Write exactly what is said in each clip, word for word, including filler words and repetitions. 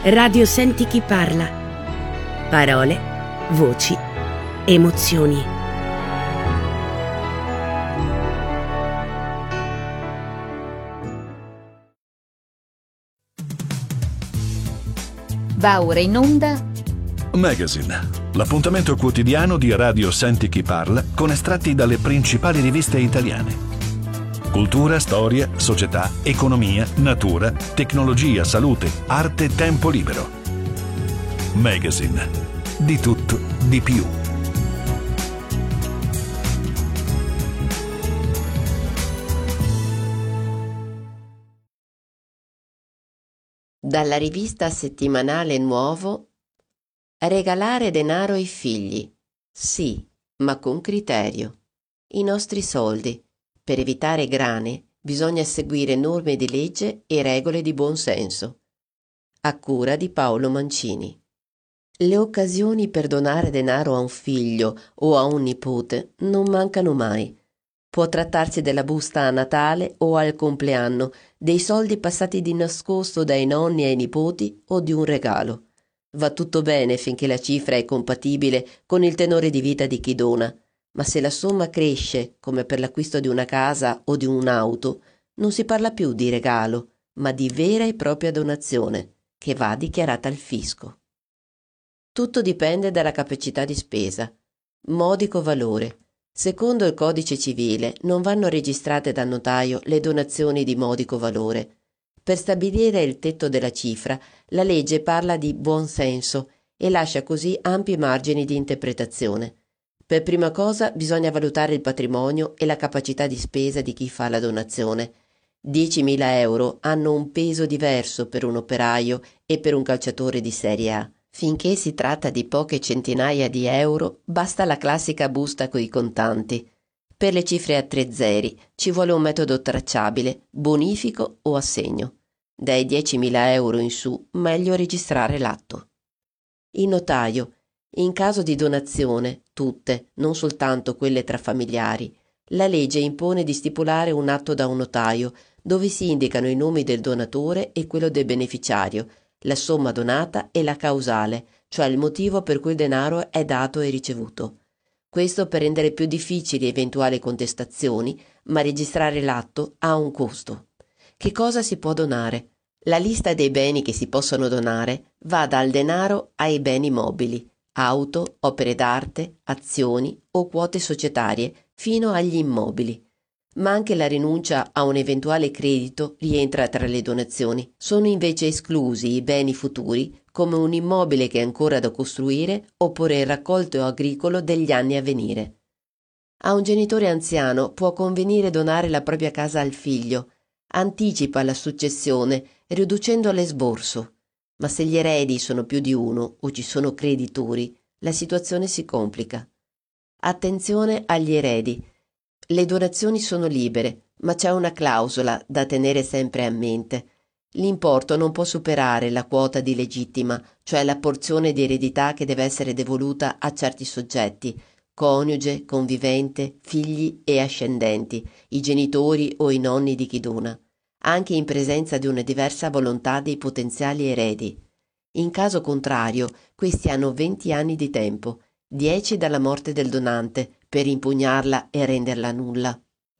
Radio Senti chi parla. Parole, voci, emozioni. Va ora in onda Magazine, l'appuntamento quotidiano di Radio Senti chi parla con estratti dalle principali riviste italiane. Cultura, storia, società, economia, natura, tecnologia, salute, arte, tempo libero. Magazine, di tutto, di più. Dalla rivista settimanale Nuovo: regalare denaro ai figli, sì, ma con criterio. I nostri soldi. Per evitare grane bisogna seguire norme di legge e regole di buon senso. A cura di Paolo Mancini. Le occasioni per donare denaro a un figlio o a un nipote non mancano mai. Può trattarsi della busta a Natale o al compleanno, dei soldi passati di nascosto dai nonni ai nipoti o di un regalo. Va tutto bene finché la cifra è compatibile con il tenore di vita di chi dona, ma se la somma cresce, come per l'acquisto di una casa o di un'auto, non si parla più di regalo, ma di vera e propria donazione, che va dichiarata al fisco. Tutto dipende dalla capacità di spesa. Modico valore. Secondo il codice civile non vanno registrate dal notaio le donazioni di modico valore. Per stabilire il tetto della cifra, la legge parla di buon senso e lascia così ampi margini di interpretazione. Per prima cosa bisogna valutare il patrimonio e la capacità di spesa di chi fa la donazione. diecimila euro hanno un peso diverso per un operaio e per un calciatore di Serie A. Finché si tratta di poche centinaia di euro, basta la classica busta coi contanti. Per le cifre a tre zeri ci vuole un metodo tracciabile, bonifico o assegno. Dai diecimila euro in su, meglio registrare l'atto. Il notaio. In caso di donazione, tutte, non soltanto quelle tra familiari, la legge impone di stipulare un atto da un notaio dove si indicano i nomi del donatore e quello del beneficiario, la somma donata e la causale, cioè il motivo per cui il denaro è dato e ricevuto. Questo per rendere più difficili eventuali contestazioni, ma registrare l'atto ha un costo. Che cosa si può donare? La lista dei beni che si possono donare va dal denaro ai beni mobili, auto, opere d'arte, azioni o quote societarie, fino agli immobili. Ma anche la rinuncia a un eventuale credito rientra tra le donazioni. Sono invece esclusi i beni futuri, come un immobile che è ancora da costruire oppure il raccolto agricolo degli anni a venire. A un genitore anziano può convenire donare la propria casa al figlio, anticipa la successione riducendo l'esborso. Ma se gli eredi sono più di uno o ci sono creditori, la situazione si complica. Attenzione agli eredi. Le donazioni sono libere, ma c'è una clausola da tenere sempre a mente. L'importo non può superare la quota di legittima, cioè la porzione di eredità che deve essere devoluta a certi soggetti, coniuge, convivente, figli e ascendenti, i genitori o i nonni di chi dona, anche in presenza di una diversa volontà dei potenziali eredi. In caso contrario, questi hanno venti anni di tempo, dieci dalla morte del donante, per impugnarla e renderla nulla.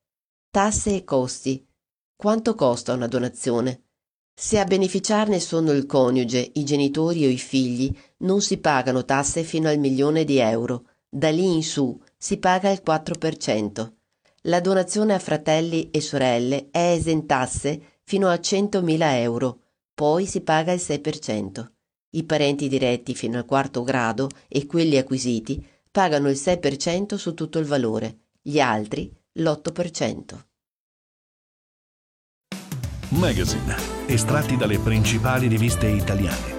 Tasse e costi. Quanto costa una donazione? Se a beneficiarne sono il coniuge, i genitori o i figli, non si pagano tasse fino al milione di euro. Da lì in su si paga il quattro per cento. La donazione a fratelli e sorelle è esentasse fino a centomila euro, poi si paga il sei per cento. I parenti diretti fino al quarto grado e quelli acquisiti pagano il sei per cento su tutto il valore, gli altri l'otto per cento. Magazine, estratti dalle principali riviste italiane.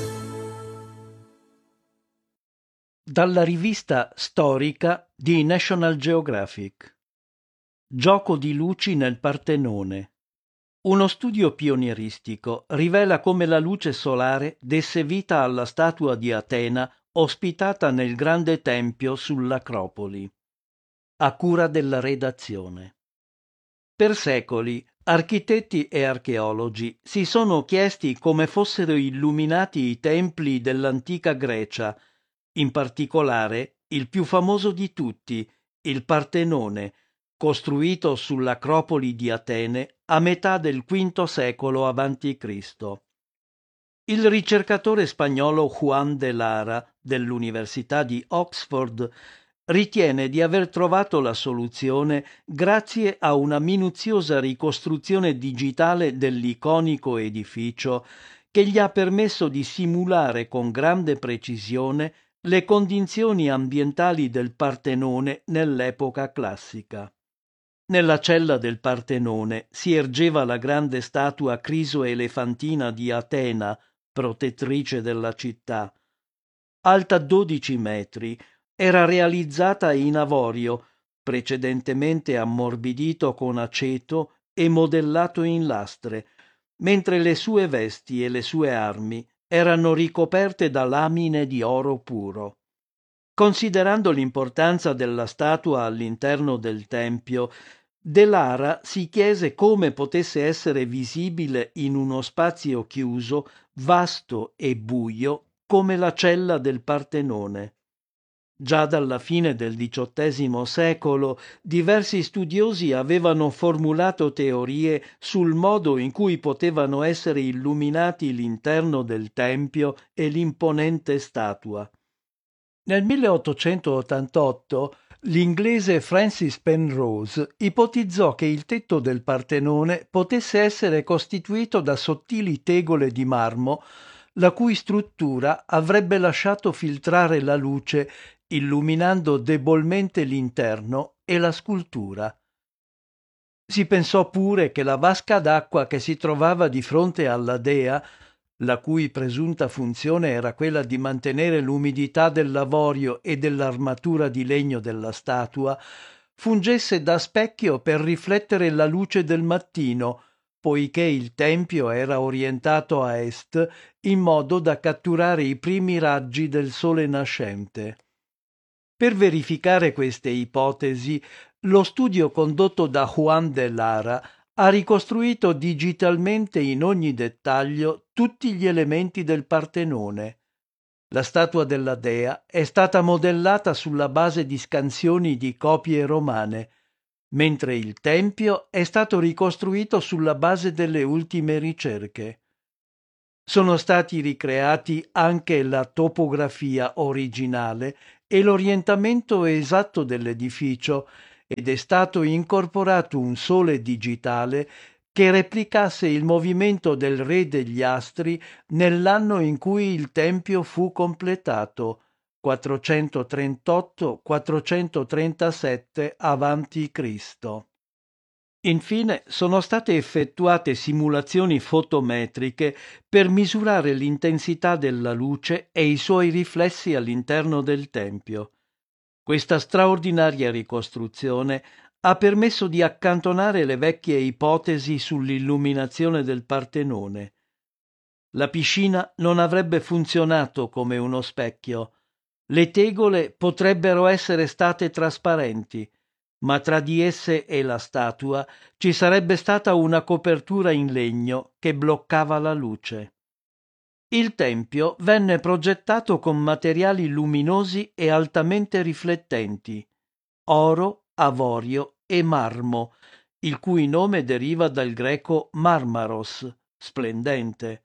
Dalla rivista storica di National Geographic. Gioco di luci nel Partenone. Uno studio pionieristico rivela come la luce solare desse vita alla statua di Atena ospitata nel grande tempio sull'Acropoli. A cura della redazione. Per secoli Architetti e archeologi si sono chiesti come fossero illuminati i templi dell'antica Grecia, in particolare il più famoso di tutti, il Partenone, costruito sull'Acropoli di Atene a metà del quinto secolo avanti Cristo. Il ricercatore spagnolo Juan de Lara dell'Università di Oxford ritiene di aver trovato la soluzione grazie a una minuziosa ricostruzione digitale dell'iconico edificio che gli ha permesso di simulare con grande precisione le condizioni ambientali del Partenone nell'epoca classica. Nella cella del Partenone si ergeva la grande statua criso-elefantina di Atena, protettrice della città. Alta dodici metri, era realizzata in avorio, precedentemente ammorbidito con aceto e modellato in lastre, mentre le sue vesti e le sue armi erano ricoperte da lamine di oro puro. Considerando l'importanza della statua all'interno del tempio, De Lara si chiese come potesse essere visibile in uno spazio chiuso, vasto e buio, come la cella del Partenone. Già dalla fine del diciottesimo secolo diversi studiosi avevano formulato teorie sul modo in cui potevano essere illuminati l'interno del tempio e l'imponente statua. Nel milleottocentottantotto l'inglese Francis Penrose ipotizzò che il tetto del Partenone potesse essere costituito da sottili tegole di marmo, la cui struttura avrebbe lasciato filtrare la luce, illuminando debolmente l'interno e la scultura. Si pensò pure che la vasca d'acqua che si trovava di fronte alla dea, la cui presunta funzione era quella di mantenere l'umidità dell'avorio e dell'armatura di legno della statua, fungesse da specchio per riflettere la luce del mattino, poiché il tempio era orientato a est in modo da catturare i primi raggi del sole nascente. Per verificare queste ipotesi, lo studio condotto da Juan de Lara ha ricostruito digitalmente in ogni dettaglio tutti gli elementi del Partenone. La statua della dea è stata modellata sulla base di scansioni di copie romane, mentre il tempio è stato ricostruito sulla base delle ultime ricerche. Sono stati ricreati anche la topografia originale e l'orientamento esatto dell'edificio, ed è stato incorporato un sole digitale che replicasse il movimento del Re degli Astri nell'anno in cui il tempio fu completato, quattrocentotrentotto quattrocentotrentasette avanti Cristo. Infine sono state effettuate simulazioni fotometriche per misurare l'intensità della luce e i suoi riflessi all'interno del tempio. Questa straordinaria ricostruzione ha permesso di accantonare le vecchie ipotesi sull'illuminazione del Partenone. La piscina non avrebbe funzionato come uno specchio. Le tegole potrebbero essere state trasparenti, ma tra di esse e la statua ci sarebbe stata una copertura in legno che bloccava la luce. Il tempio venne progettato con materiali luminosi e altamente riflettenti, oro, avorio e marmo, il cui nome deriva dal greco marmaros, splendente.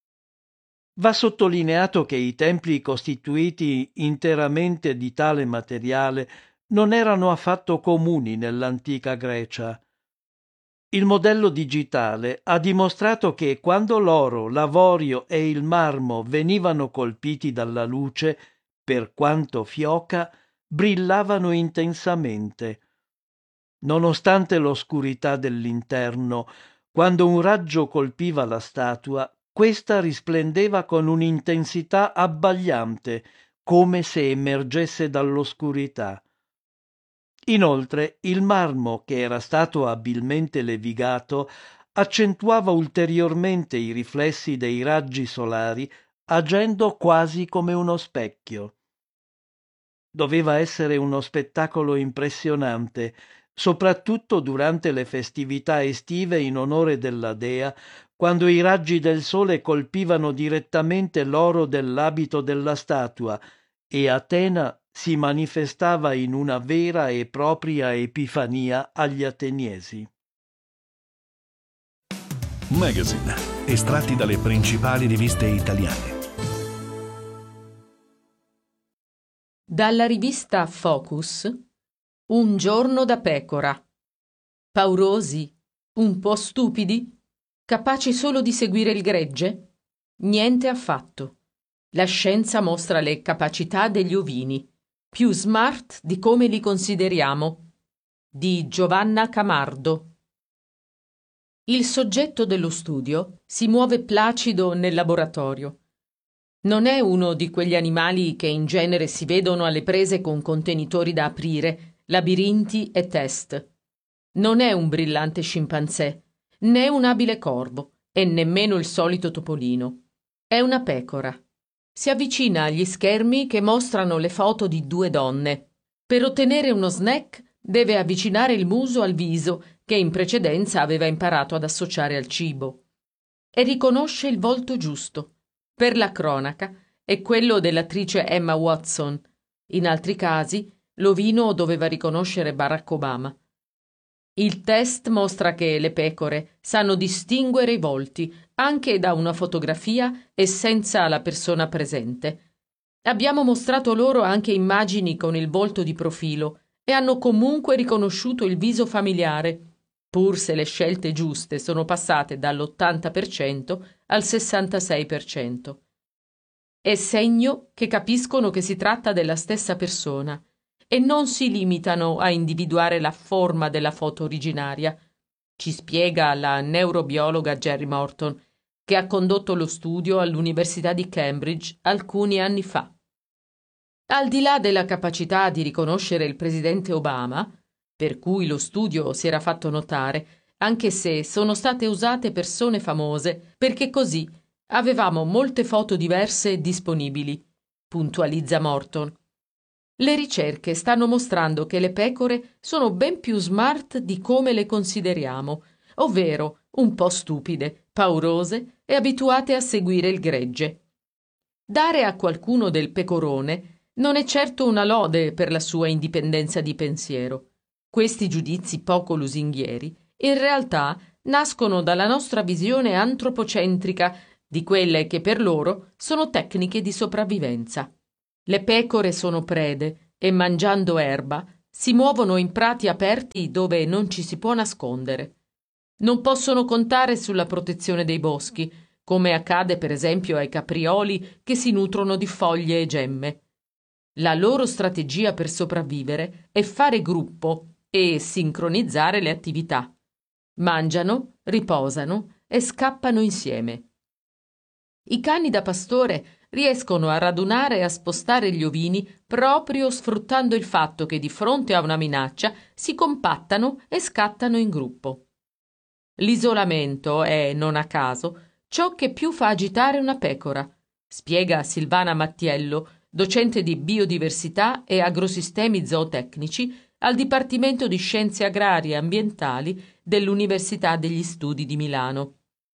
Va sottolineato che i templi costituiti interamente di tale materiale non erano affatto comuni nell'antica Grecia. Il modello digitale ha dimostrato che quando l'oro, l'avorio e il marmo venivano colpiti dalla luce, per quanto fioca, brillavano intensamente. Nonostante l'oscurità dell'interno, quando un raggio colpiva la statua, questa risplendeva con un'intensità abbagliante, come se emergesse dall'oscurità. Inoltre, il marmo, che era stato abilmente levigato, accentuava ulteriormente i riflessi dei raggi solari, agendo quasi come uno specchio. Doveva essere uno spettacolo impressionante, soprattutto durante le festività estive in onore della dea, quando i raggi del sole colpivano direttamente l'oro dell'abito della statua e Atena si manifestava in una vera e propria epifania agli ateniesi. Magazine, estratti dalle principali riviste italiane. Dalla rivista Focus, Un giorno da pecora. Paurosi, un po' stupidi, capaci solo di seguire il gregge? Niente affatto. La scienza mostra le capacità degli ovini, più smart di come li consideriamo. Di Giovanna Camardo. Il soggetto dello studio si muove placido nel laboratorio. Non è uno di quegli animali che in genere si vedono alle prese con contenitori da aprire, labirinti e test. Non è un brillante scimpanzé, né un abile corvo, e nemmeno il solito topolino. È una pecora. Si avvicina agli schermi che mostrano le foto di due donne. Per ottenere uno snack deve avvicinare il muso al viso che in precedenza aveva imparato ad associare al cibo. E riconosce il volto giusto. Per la cronaca è quello dell'attrice Emma Watson. In altri casi l'ovino doveva riconoscere Barack Obama. Il test mostra che le pecore sanno distinguere i volti anche da una fotografia e senza la persona presente. Abbiamo mostrato loro anche immagini con il volto di profilo e hanno comunque riconosciuto il viso familiare, pur se le scelte giuste sono passate dall'ottanta per cento al sessantasei per cento. È segno che capiscono che si tratta della stessa persona e non si limitano a individuare la forma della foto originaria, ci spiega la neurobiologa Jerry Morton, che ha condotto lo studio all'Università di Cambridge alcuni anni fa. Al di là della capacità di riconoscere il presidente Obama, per cui lo studio si era fatto notare, anche se sono state usate persone famose, perché così avevamo molte foto diverse disponibili, puntualizza Morton. Le ricerche stanno mostrando che le pecore sono ben più smart di come le consideriamo, ovvero un po' stupide, paurose e abituate a seguire il gregge. Dare a qualcuno del pecorone non è certo una lode per la sua indipendenza di pensiero. Questi giudizi poco lusinghieri in realtà nascono dalla nostra visione antropocentrica di quelle che per loro sono tecniche di sopravvivenza. Le pecore sono prede e, mangiando erba, si muovono in prati aperti dove non ci si può nascondere. Non possono contare sulla protezione dei boschi, come accade per esempio ai caprioli che si nutrono di foglie e gemme. La loro strategia per sopravvivere è fare gruppo e sincronizzare le attività. Mangiano, riposano e scappano insieme. I cani da pastore riescono a radunare e a spostare gli ovini proprio sfruttando il fatto che di fronte a una minaccia si compattano e scattano in gruppo. L'isolamento è, non a caso, ciò che più fa agitare una pecora, spiega Silvana Mattiello, docente di biodiversità e agrosistemi zootecnici al Dipartimento di Scienze Agrarie e Ambientali dell'Università degli Studi di Milano.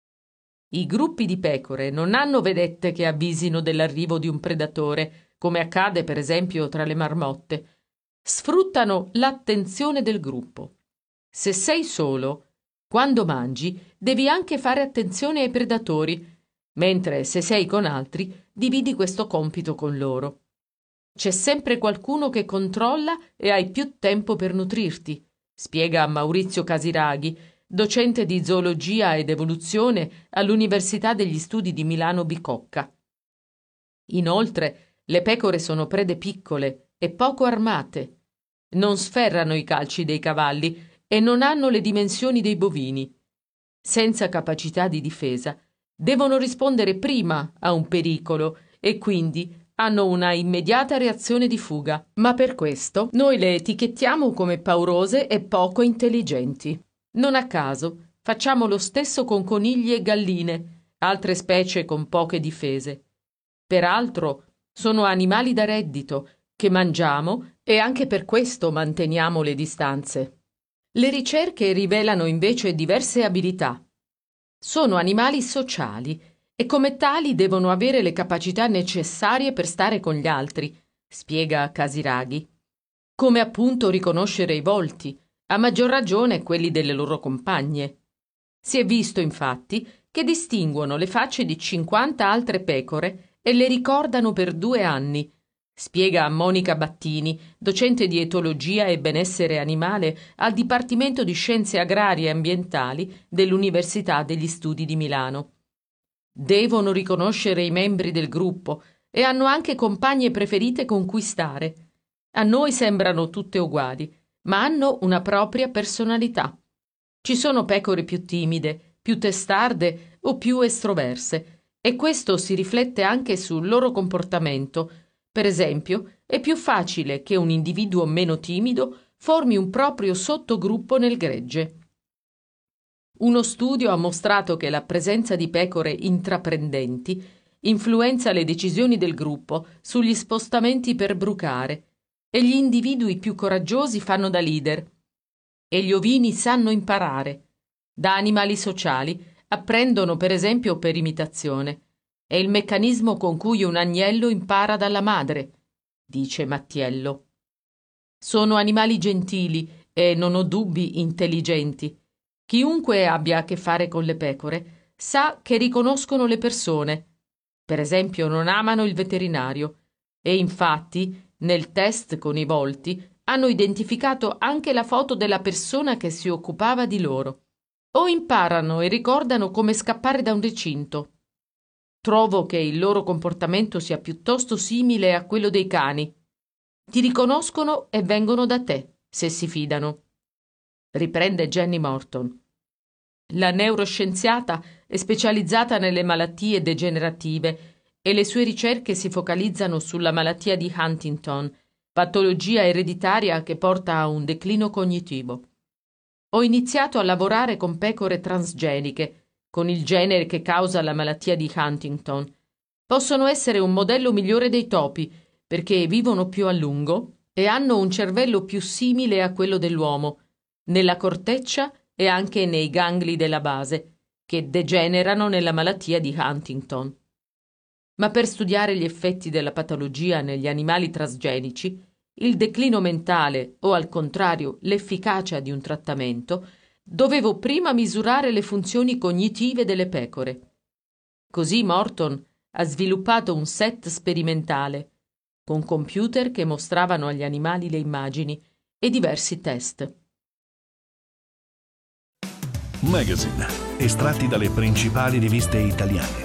I gruppi di pecore non hanno vedette che avvisino dell'arrivo di un predatore, come accade per esempio tra le marmotte. Sfruttano l'attenzione del gruppo. Se sei solo, quando mangi, devi anche fare attenzione ai predatori, mentre se sei con altri, dividi questo compito con loro. C'è sempre qualcuno che controlla e hai più tempo per nutrirti, spiega Maurizio Casiraghi, docente di zoologia ed evoluzione all'Università degli Studi di Milano Bicocca. Inoltre, le pecore sono prede piccole e poco armate. Non sferrano i calci dei cavalli e non hanno le dimensioni dei bovini. Senza capacità di difesa, devono rispondere prima a un pericolo e quindi hanno una immediata reazione di fuga, ma per questo noi le etichettiamo come paurose e poco intelligenti. Non a caso facciamo lo stesso con conigli e galline, altre specie con poche difese. Peraltro sono animali da reddito che mangiamo e anche per questo manteniamo le distanze. Le ricerche rivelano invece diverse abilità. Sono animali sociali e come tali devono avere le capacità necessarie per stare con gli altri, spiega Casiraghi, come appunto riconoscere i volti, a maggior ragione quelli delle loro compagne. Si è visto infatti che distinguono le facce di cinquanta altre pecore e le ricordano per due anni, spiega Monica Battini, docente di etologia e benessere animale al Dipartimento di Scienze Agrarie e Ambientali dell'Università degli Studi di Milano. Devono riconoscere i membri del gruppo e hanno anche compagne preferite con cui stare. A noi sembrano tutte uguali, ma hanno una propria personalità. Ci sono pecore più timide, più testarde o più estroverse, e questo si riflette anche sul loro comportamento. Per esempio, è più facile che un individuo meno timido formi un proprio sottogruppo nel gregge. Uno studio ha mostrato che la presenza di pecore intraprendenti influenza le decisioni del gruppo sugli spostamenti per brucare, e gli individui più coraggiosi fanno da leader. E gli ovini sanno imparare. Da animali sociali apprendono per esempio per imitazione. È il meccanismo con cui un agnello impara dalla madre, dice Mattiello. Sono animali gentili e, non ho dubbi, intelligenti. Chiunque abbia a che fare con le pecore sa che riconoscono le persone. Per esempio non amano il veterinario e infatti nel test con i volti hanno identificato anche la foto della persona che si occupava di loro. O imparano e ricordano come scappare da un recinto. Trovo che il loro comportamento sia piuttosto simile a quello dei cani. Ti riconoscono e vengono da te, se si fidano. Riprende Jenny Morton. La neuroscienziata è specializzata nelle malattie degenerative e le sue ricerche si focalizzano sulla malattia di Huntington, patologia ereditaria che porta a un declino cognitivo. Ho iniziato a lavorare con pecore transgeniche, con il genere che causa la malattia di Huntington. Possono essere un modello migliore dei topi, perché vivono più a lungo e hanno un cervello più simile a quello dell'uomo, nella corteccia e anche nei gangli della base, che degenerano nella malattia di Huntington. Ma per studiare gli effetti della patologia negli animali transgenici, il declino mentale o al contrario l'efficacia di un trattamento, dovevo prima misurare le funzioni cognitive delle pecore. Così Morton ha sviluppato un set sperimentale, con computer che mostravano agli animali le immagini e diversi test. Magazine, estratti dalle principali riviste italiane.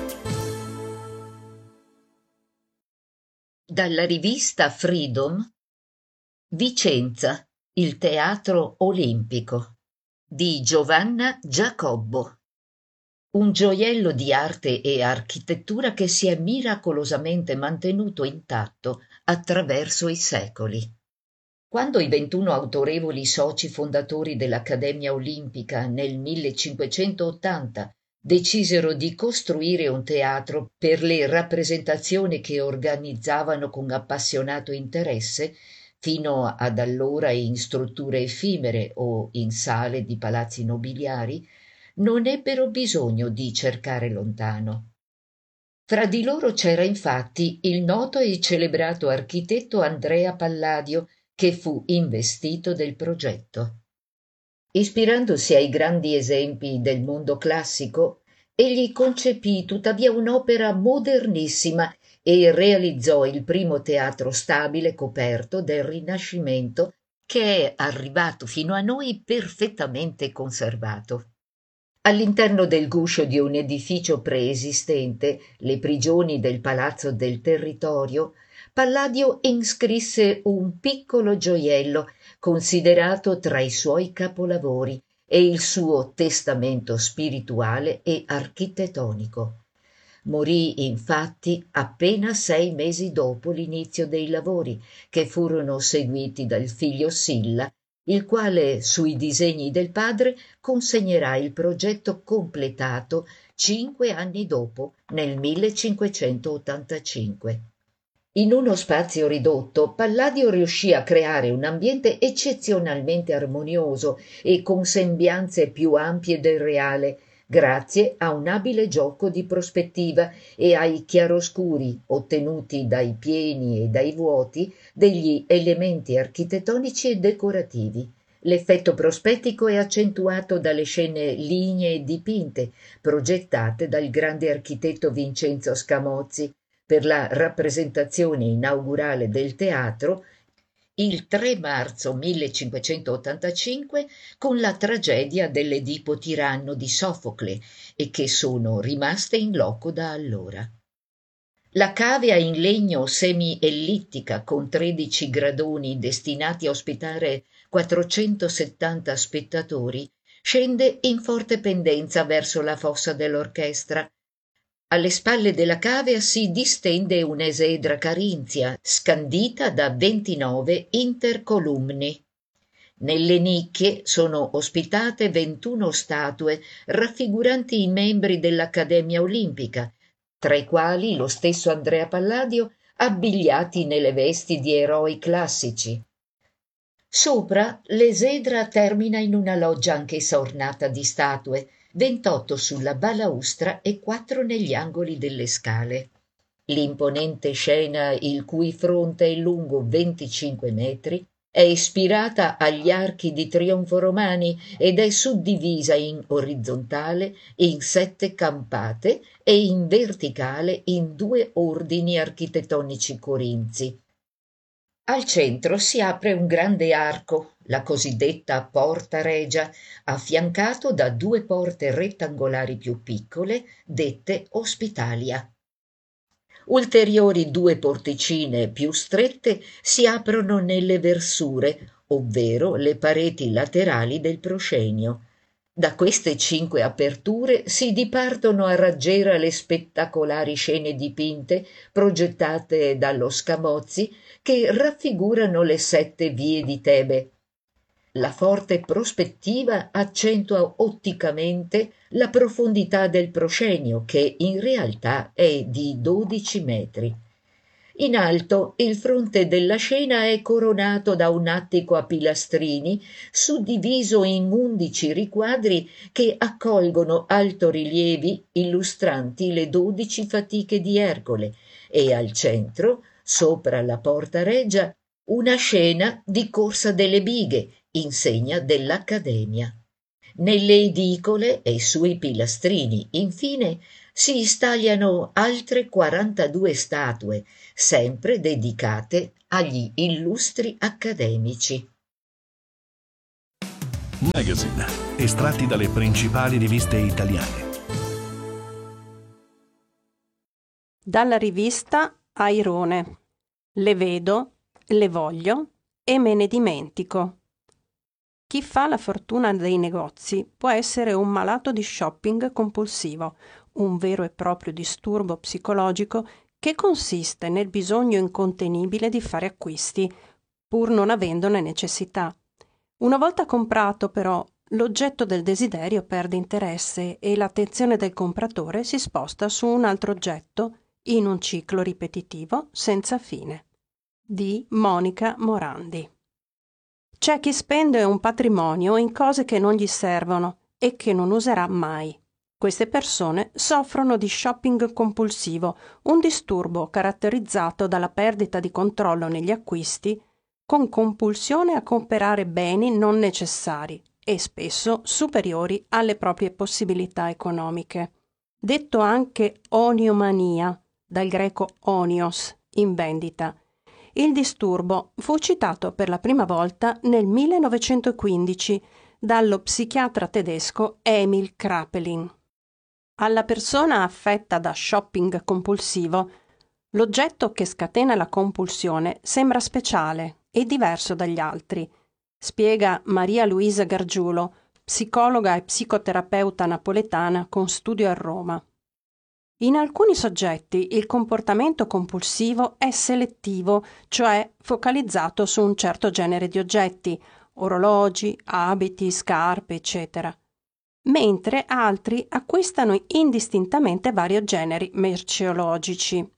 Dalla rivista Freedom, Vicenza, il teatro olimpico, di Giovanna Giacobbo. Un gioiello di arte e architettura che si è miracolosamente mantenuto intatto attraverso i secoli. Quando i ventuno autorevoli soci fondatori dell'Accademia Olimpica nel millecinquecentottanta decisero di costruire un teatro per le rappresentazioni che organizzavano con appassionato interesse, fino ad allora in strutture effimere o in sale di palazzi nobiliari, non ebbero bisogno di cercare lontano. Fra di loro c'era infatti il noto e celebrato architetto Andrea Palladio, che fu investito del progetto. Ispirandosi ai grandi esempi del mondo classico, egli concepì tuttavia un'opera modernissima e realizzò il primo teatro stabile coperto del Rinascimento, che è arrivato fino a noi perfettamente conservato. All'interno del guscio di un edificio preesistente, le prigioni del Palazzo del Territorio, Palladio inscrisse un piccolo gioiello considerato tra i suoi capolavori e il suo testamento spirituale e architettonico. Morì infatti appena sei mesi dopo l'inizio dei lavori, che furono seguiti dal figlio Silla, il quale sui disegni del padre consegnerà il progetto completato cinque anni dopo, nel millecinquecentottantacinque. In uno spazio ridotto, Palladio riuscì a creare un ambiente eccezionalmente armonioso e con sembianze più ampie del reale, grazie a un abile gioco di prospettiva e ai chiaroscuri ottenuti dai pieni e dai vuoti degli elementi architettonici e decorativi. L'effetto prospettico è accentuato dalle scene lignee dipinte, progettate dal grande architetto Vincenzo Scamozzi, per la rappresentazione inaugurale del teatro il tre marzo millecinquecentottantacinque con la tragedia dell'Edipo tiranno di Sofocle e che sono rimaste in loco da allora. La cavea in legno semi-ellittica con tredici gradoni destinati a ospitare quattrocentosettanta spettatori scende in forte pendenza verso la fossa dell'orchestra. Alle spalle della cavea si distende un'esedra carinzia, scandita da ventinove intercolumni. Nelle nicchie sono ospitate ventuno statue raffiguranti i membri dell'Accademia Olimpica, tra i quali lo stesso Andrea Palladio, abbigliati nelle vesti di eroi classici. Sopra l'esedra termina in una loggia anch'essa ornata di statue, ventotto sulla balaustra e quattro negli angoli delle scale. L'imponente scena, il cui fronte è lungo venticinque metri, è ispirata agli archi di trionfo romani ed è suddivisa in orizzontale in sette campate e in verticale in due ordini architettonici corinzi. Al centro si apre un grande arco, la cosiddetta porta regia, affiancato da due porte rettangolari più piccole, dette ospitalia. Ulteriori due porticine più strette si aprono nelle versure, ovvero le pareti laterali del proscenio. Da queste cinque aperture si dipartono a raggiera le spettacolari scene dipinte progettate dallo Scamozzi che raffigurano le sette vie di Tebe. La forte prospettiva accentua otticamente la profondità del proscenio, che in realtà è di dodici metri. In alto il fronte della scena è coronato da un attico a pilastrini suddiviso in undici riquadri che accolgono altorilievi illustranti le dodici fatiche di Ercole e al centro, sopra la porta regia, una scena di corsa delle bighe, insegna dell'Accademia. Nelle edicole e sui pilastrini, infine, si instagliano altre quarantadue statue, sempre dedicate agli illustri accademici. Magazine, estratti dalle principali riviste italiane. Dalla rivista Airone. Le vedo, le voglio e me ne dimentico. Chi fa la fortuna dei negozi può essere un malato di shopping compulsivo, un vero e proprio disturbo psicologico che consiste nel bisogno incontenibile di fare acquisti, pur non avendone necessità. Una volta comprato, però, l'oggetto del desiderio perde interesse e l'attenzione del compratore si sposta su un altro oggetto in un ciclo ripetitivo senza fine. Di Monica Morandi. C'è chi spende un patrimonio in cose che non gli servono e che non userà mai. Queste persone soffrono di shopping compulsivo, un disturbo caratterizzato dalla perdita di controllo negli acquisti, con compulsione a comprare beni non necessari e spesso superiori alle proprie possibilità economiche. Detto anche oniomania, dal greco onios, in vendita. Il disturbo fu citato per la prima volta nel millenovecentoquindici dallo psichiatra tedesco Emil Kraepelin. Alla persona affetta da shopping compulsivo, l'oggetto che scatena la compulsione sembra speciale e diverso dagli altri, spiega Maria Luisa Gargiulo, psicologa e psicoterapeuta napoletana con studio a Roma. In alcuni soggetti il comportamento compulsivo è selettivo, cioè focalizzato su un certo genere di oggetti, orologi, abiti, scarpe, eccetera, mentre altri acquistano indistintamente vari generi merceologici.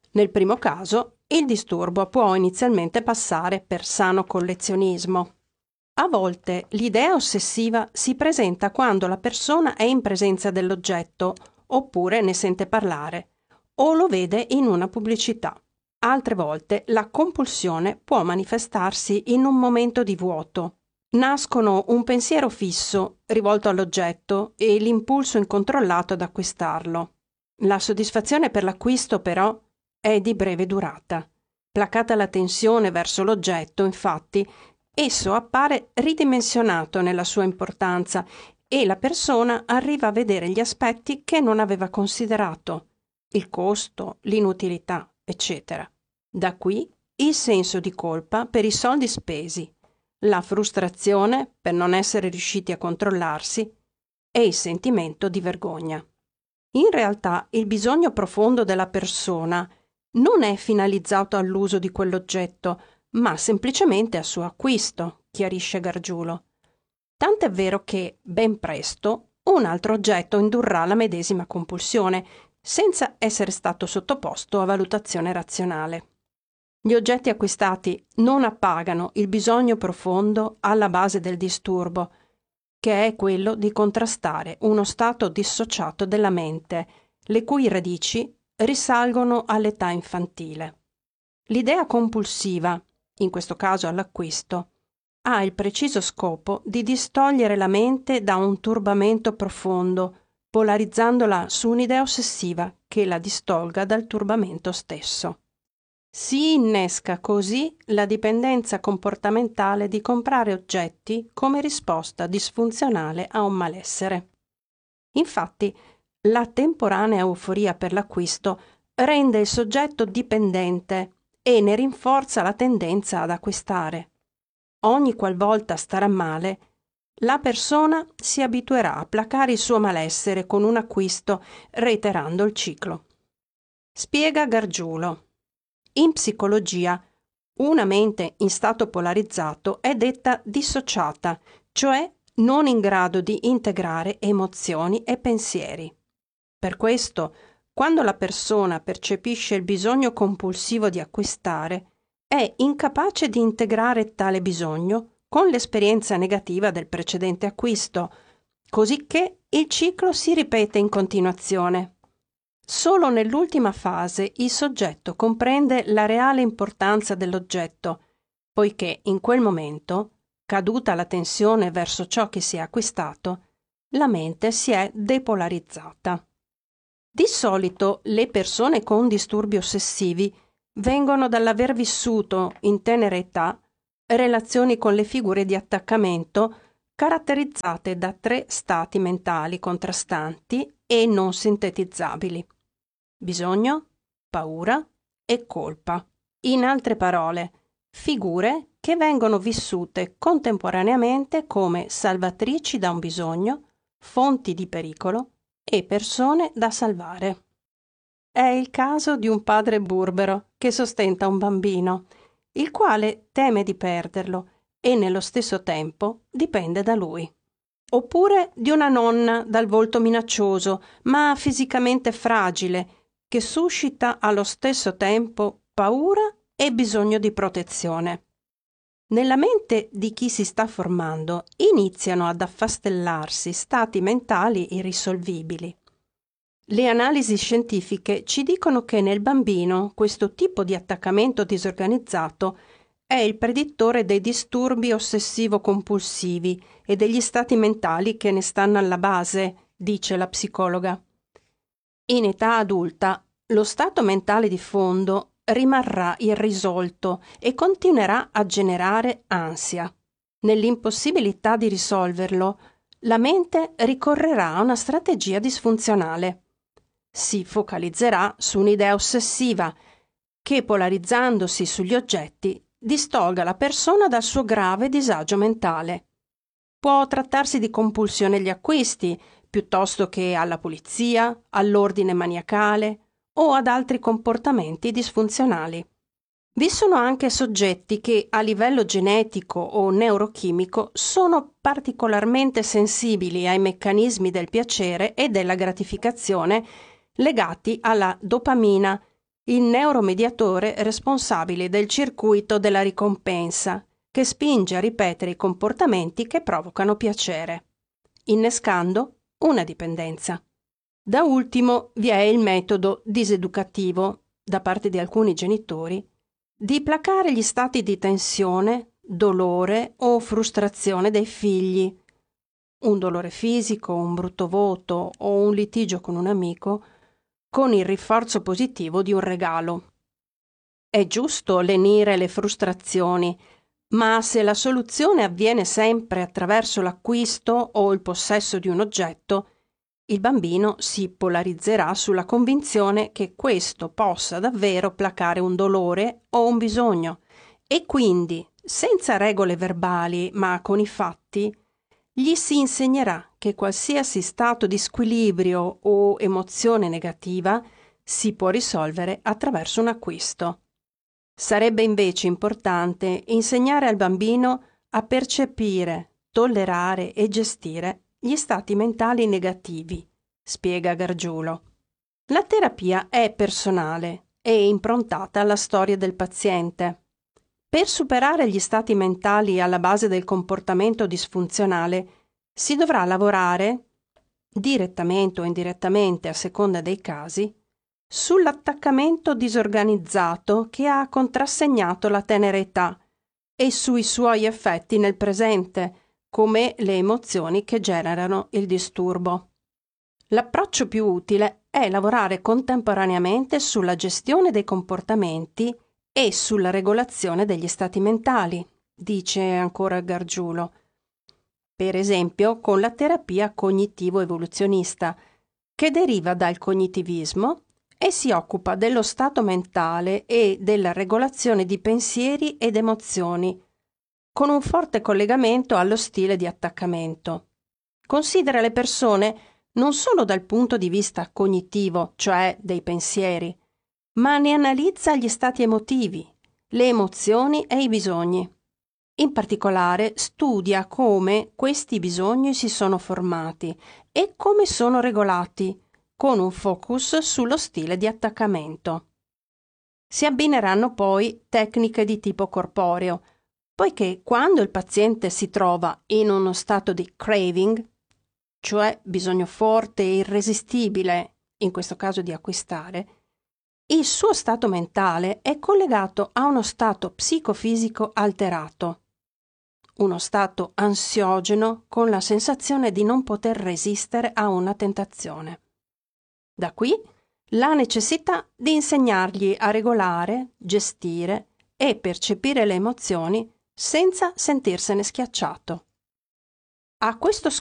Nel primo caso, il disturbo può inizialmente passare per sano collezionismo. A volte l'idea ossessiva si presenta quando la persona è in presenza dell'oggetto, oppure ne sente parlare, o lo vede in una pubblicità. Altre volte la compulsione può manifestarsi in un momento di vuoto. Nascono un pensiero fisso rivolto all'oggetto e l'impulso incontrollato ad acquistarlo. La soddisfazione per l'acquisto, però, è di breve durata. Placata la tensione verso l'oggetto, infatti, esso appare ridimensionato nella sua importanza e la persona arriva a vedere gli aspetti che non aveva considerato, il costo, l'inutilità, eccetera. Da qui il senso di colpa per i soldi spesi, la frustrazione per non essere riusciti a controllarsi e il sentimento di vergogna. In realtà il bisogno profondo della persona non è finalizzato all'uso di quell'oggetto, ma semplicemente al suo acquisto, chiarisce Gargiulo. Tant'è vero che, ben presto, un altro oggetto indurrà la medesima compulsione, senza essere stato sottoposto a valutazione razionale. Gli oggetti acquistati non appagano il bisogno profondo alla base del disturbo, che è quello di contrastare uno stato dissociato della mente, le cui radici risalgono all'età infantile. L'idea compulsiva, in questo caso all'acquisto, ha il preciso scopo di distogliere la mente da un turbamento profondo, polarizzandola su un'idea ossessiva che la distolga dal turbamento stesso. Si innesca così la dipendenza comportamentale di comprare oggetti come risposta disfunzionale a un malessere. Infatti, la temporanea euforia per l'acquisto rende il soggetto dipendente e ne rinforza la tendenza ad acquistare. Ogni qualvolta starà male, la persona si abituerà a placare il suo malessere con un acquisto, reiterando il ciclo. Spiega Gargiulo. In psicologia, una mente in stato polarizzato è detta dissociata, cioè non in grado di integrare emozioni e pensieri. Per questo, quando la persona percepisce il bisogno compulsivo di acquistare, è incapace di integrare tale bisogno con l'esperienza negativa del precedente acquisto, cosicché il ciclo si ripete in continuazione. Solo nell'ultima fase il soggetto comprende la reale importanza dell'oggetto, poiché in quel momento, caduta la tensione verso ciò che si è acquistato, la mente si è depolarizzata. Di solito le persone con disturbi ossessivi vengono dall'aver vissuto in tenera età relazioni con le figure di attaccamento caratterizzate da tre stati mentali contrastanti e non sintetizzabili: bisogno, paura e colpa. In altre parole, figure che vengono vissute contemporaneamente come salvatrici da un bisogno, fonti di pericolo e persone da salvare. È il caso di un padre burbero che sostenta un bambino, il quale teme di perderlo e nello stesso tempo dipende da lui. Oppure di una nonna dal volto minaccioso, ma fisicamente fragile, che suscita allo stesso tempo paura e bisogno di protezione. Nella mente di chi si sta formando iniziano ad affastellarsi stati mentali irrisolvibili. Le analisi scientifiche ci dicono che nel bambino questo tipo di attaccamento disorganizzato è il predittore dei disturbi ossessivo-compulsivi e degli stati mentali che ne stanno alla base, dice la psicologa. In età adulta, lo stato mentale di fondo rimarrà irrisolto e continuerà a generare ansia. Nell'impossibilità di risolverlo, la mente ricorrerà a una strategia disfunzionale. Si focalizzerà su un'idea ossessiva che, polarizzandosi sugli oggetti, distolga la persona dal suo grave disagio mentale. Può trattarsi di compulsione agli acquisti, piuttosto che alla pulizia, all'ordine maniacale o ad altri comportamenti disfunzionali. Vi sono anche soggetti che a livello genetico o neurochimico sono particolarmente sensibili ai meccanismi del piacere e della gratificazione legati alla dopamina il neuromediatore responsabile del circuito della ricompensa, che spinge a ripetere i comportamenti che provocano piacere, innescando una dipendenza. Da ultimo vi è il metodo diseducativo, da parte di alcuni genitori, di placare gli stati di tensione, dolore o frustrazione dei figli. Un dolore fisico, un brutto voto o un litigio con un amico, con il rinforzo positivo di un regalo. È giusto lenire le frustrazioni, ma se la soluzione avviene sempre attraverso l'acquisto o il possesso di un oggetto, il bambino si polarizzerà sulla convinzione che questo possa davvero placare un dolore o un bisogno e quindi, senza regole verbali ma con i fatti, gli si insegnerà che qualsiasi stato di squilibrio o emozione negativa si può risolvere attraverso un acquisto. Sarebbe invece importante insegnare al bambino a percepire, tollerare e gestire gli stati mentali negativi, spiega Gargiulo. La terapia è personale e improntata alla storia del paziente. Per superare gli stati mentali alla base del comportamento disfunzionale si dovrà lavorare, direttamente o indirettamente a seconda dei casi, sull'attaccamento disorganizzato che ha contrassegnato la tenera età e sui suoi effetti nel presente, come le emozioni che generano il disturbo. L'approccio più utile è lavorare contemporaneamente sulla gestione dei comportamenti e sulla regolazione degli stati mentali, dice ancora Gargiulo. Per esempio con la terapia cognitivo-evoluzionista, che deriva dal cognitivismo e si occupa dello stato mentale e della regolazione di pensieri ed emozioni, con un forte collegamento allo stile di attaccamento. Considera le persone non solo dal punto di vista cognitivo, cioè dei pensieri, ma ne analizza gli stati emotivi, le emozioni e i bisogni. In particolare studia come questi bisogni si sono formati e come sono regolati, con un focus sullo stile di attaccamento. Si abbineranno poi tecniche di tipo corporeo, poiché quando il paziente si trova in uno stato di craving, cioè bisogno forte e irresistibile, in questo caso di acquistare, il suo stato mentale è collegato a uno stato psicofisico alterato, uno stato ansiogeno con la sensazione di non poter resistere a una tentazione. Da qui la necessità di insegnargli a regolare, gestire e percepire le emozioni senza sentirsene schiacciato. A questo